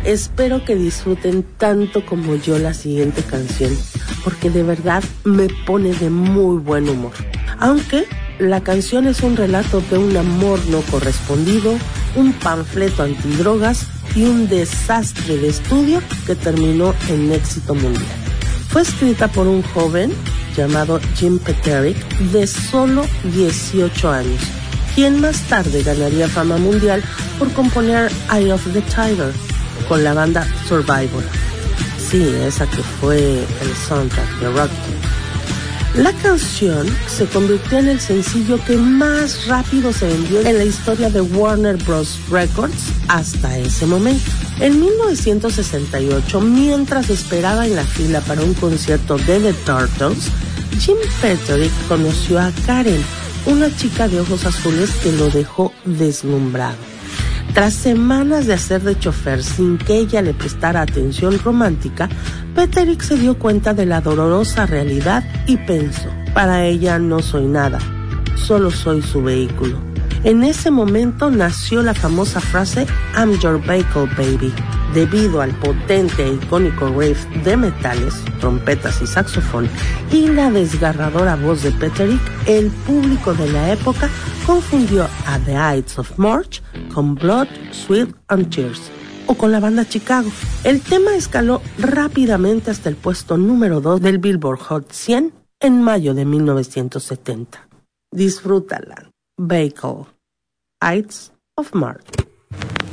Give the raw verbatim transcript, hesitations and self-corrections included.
Espero que disfruten tanto como yo la siguiente canción, porque de verdad me pone de muy buen humor. Aunque la canción es un relato de un amor no correspondido, un panfleto antidrogas y un desastre de estudio que terminó en éxito mundial. Fue escrita por un joven llamado Jim Peterick de solo dieciocho años, quien más tarde ganaría fama mundial por componer Eye of the Tiger con la banda Survivor. Sí, esa que fue el soundtrack de Rocky. La canción se convirtió en el sencillo que más rápido se vendió en la historia de Warner Bros. Records hasta ese momento. En mil novecientos sesenta y ocho, mientras esperaba en la fila para un concierto de The Turtles, Jim Peterick conoció a Karen, una chica de ojos azules que lo dejó deslumbrado. Tras semanas de hacer de chofer sin que ella le prestara atención romántica, Peterick se dio cuenta de la dolorosa realidad y pensó: para ella no soy nada, solo soy su vehículo. En ese momento nació la famosa frase I'm your vehicle, baby. Debido al potente e icónico riff de metales, trompetas y saxofón y la desgarradora voz de Peterick, el público de la época confundió a The Ides of March con Blood, Sweat and Tears, o con la banda Chicago. El tema escaló rápidamente hasta el puesto número dos del Billboard Hot cien en mayo de mil novecientos setenta. Disfrútala. Vehicle, Ides of March.